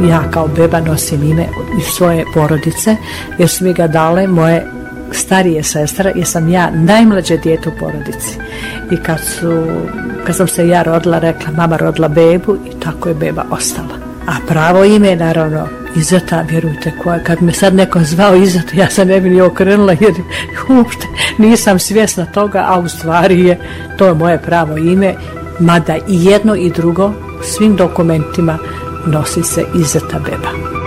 ja kao beba nosim ime iz svoje porodice, jer su mi ga dale moje starije sestra, jer sam ja najmlađe dijete u porodici. I kad sam se ja rodila, rekla mama rodila bebu i tako je beba ostala. A pravo ime je naravno Izeta, vjerujte, kad me sad neko zvao Izeta, ja se ne bi ni okrenula jer uopšte nisam svjesna toga, a u stvari to je moje pravo ime, mada i jedno i drugo svim dokumentima nosi se Izeta beba.